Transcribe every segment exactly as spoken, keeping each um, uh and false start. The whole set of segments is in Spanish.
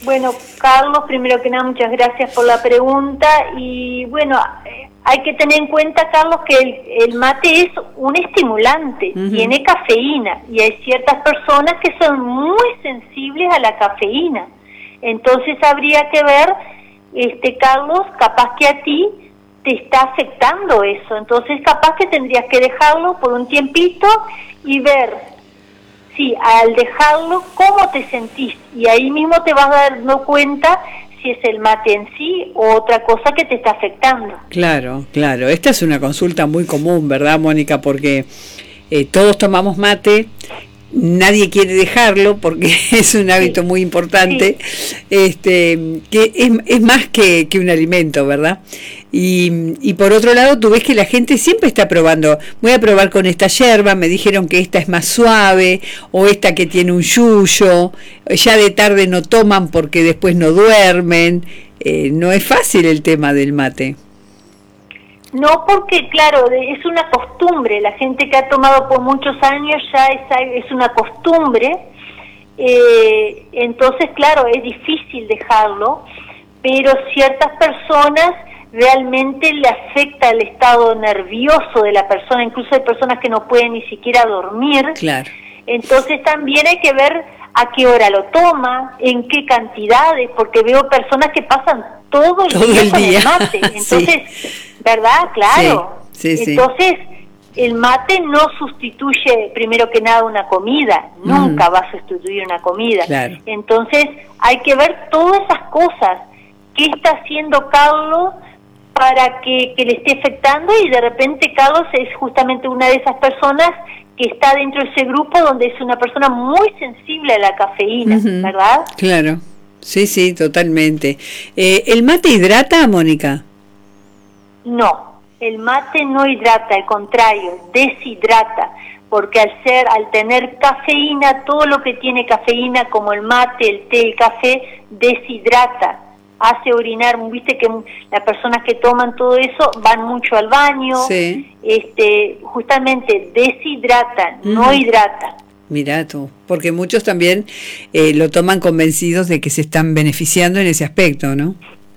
Bueno, Carlos, primero que nada, muchas gracias por la pregunta. Y bueno, eh, hay que tener en cuenta, Carlos, que el, el mate es un estimulante, uh-huh. tiene cafeína, y hay ciertas personas que son muy sensibles a la cafeína. Entonces habría que ver, este Carlos, capaz que a ti te está afectando eso. Entonces capaz que tendrías que dejarlo por un tiempito y ver, sí, al dejarlo, cómo te sentís. Y ahí mismo te vas dando cuenta si es el mate en sí o otra cosa que te está afectando. Claro, claro. Esta es una consulta muy común, ¿verdad, Mónica? Porque eh, todos tomamos mate, nadie quiere dejarlo porque es un hábito sí. muy importante, sí. este que es, es más que, que un alimento, ¿verdad? Y, y por otro lado, tú ves que la gente siempre está probando. Voy a probar con esta yerba, me dijeron que esta es más suave, o esta que tiene un yuyo, ya de tarde no toman porque después no duermen. Eh, no es fácil el tema del mate. No, porque claro, es una costumbre. La gente que ha tomado por muchos años ya es, es una costumbre. Eh, entonces, claro, es difícil dejarlo, pero ciertas personas realmente le afecta el estado nervioso de la persona. Incluso hay personas que no pueden ni siquiera dormir. Claro. Entonces también hay que ver a qué hora lo toma, en qué cantidades, porque veo personas que pasan todo el todo día el con día. el mate. Entonces, sí. ¿verdad? Claro. Sí, sí, Entonces, sí. el mate no sustituye, primero que nada, una comida. Mm. Nunca va a sustituir una comida. Claro. Entonces, hay que ver todas esas cosas. ¿Qué está haciendo Carlos para que, que le esté afectando? Y de repente Carlos es justamente una de esas personas que está dentro de ese grupo donde es una persona muy sensible a la cafeína, uh-huh. ¿verdad? Claro, sí, sí, totalmente. Eh, ¿El mate hidrata, Mónica? No, el mate no hidrata, al contrario, deshidrata, porque al ser, al tener cafeína, todo lo que tiene cafeína, como el mate, el té, el café, deshidrata. Hace orinar, viste que las personas que toman todo eso van mucho al baño, sí. este, justamente deshidratan, uh-huh. no hidratan. Mirá tú, porque muchos también eh, lo toman convencidos de que se están beneficiando en ese aspecto, ¿no?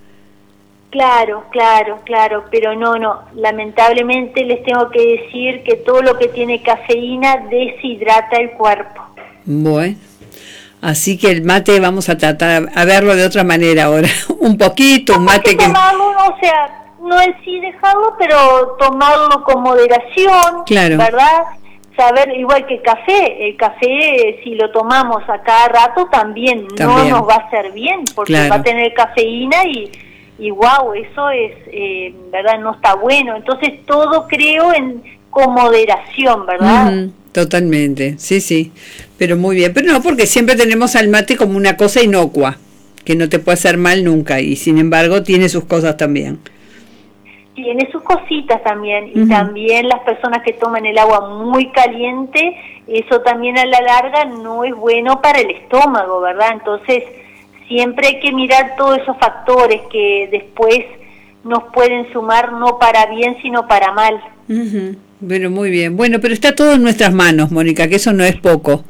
Claro, claro, claro, pero no, no, lamentablemente les tengo que decir que todo lo que tiene cafeína deshidrata el cuerpo. Bueno. Así que el mate vamos a tratar a verlo de otra manera ahora, un poquito, un mate que... Tomarlo, o sea, no es sí dejarlo, pero tomarlo con moderación, claro. ¿verdad? Saber, igual que el café, el café si lo tomamos a cada rato también, también. no nos va a hacer bien, porque claro. va a tener cafeína y, y wow, eso es, eh, ¿verdad? No está bueno. Entonces todo creo en con moderación, ¿verdad? Uh-huh. Totalmente, sí, sí, pero muy bien, pero no, porque siempre tenemos al mate como una cosa inocua, que no te puede hacer mal nunca, y sin embargo tiene sus cosas también. Tiene sus cositas también, y uh-huh. también las personas que toman el agua muy caliente, eso también a la larga no es bueno para el estómago, ¿verdad? Entonces siempre hay que mirar todos esos factores que después nos pueden sumar no para bien, sino para mal. Uh-huh. Bueno, muy bien. Bueno, pero está todo en nuestras manos, Mónica, que eso no es poco.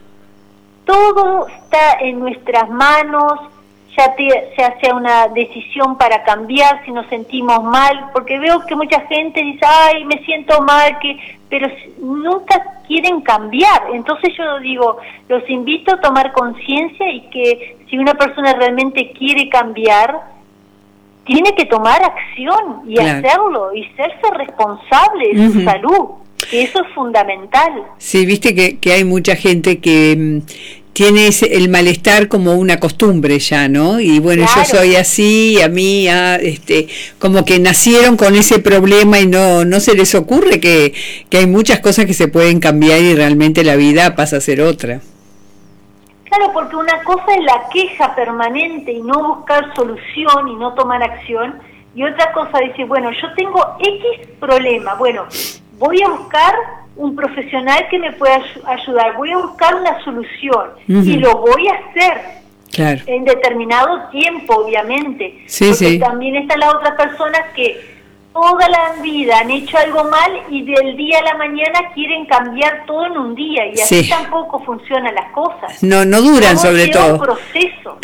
Todo está en nuestras manos, ya, te, ya sea una decisión para cambiar, si nos sentimos mal, porque veo que mucha gente dice, ay, me siento mal, que pero nunca quieren cambiar. Entonces yo digo, los invito a tomar conciencia y que si una persona realmente quiere cambiar, tiene que tomar acción y claro. hacerlo y serse responsable de su uh-huh. salud, que eso es fundamental. Sí, viste que, que hay mucha gente que mmm, tiene ese, el malestar como una costumbre ya, ¿no? Y bueno, claro. yo soy así, a mí, a, este, como que nacieron con ese problema y no no se les ocurre que, que hay muchas cosas que se pueden cambiar y realmente la vida pasa a ser otra. Claro, porque una cosa es la queja permanente y no buscar solución y no tomar acción, y otra cosa dice, bueno, yo tengo X problema, bueno, voy a buscar un profesional que me pueda ayudar, voy a buscar una solución uh-huh. y lo voy a hacer claro. en determinado tiempo, obviamente, sí, porque sí. también están las otras personas que toda la vida han hecho algo mal y del día a la mañana quieren cambiar todo en un día, y así sí. tampoco funcionan las cosas. No, no duran, sobre todo. Un proceso.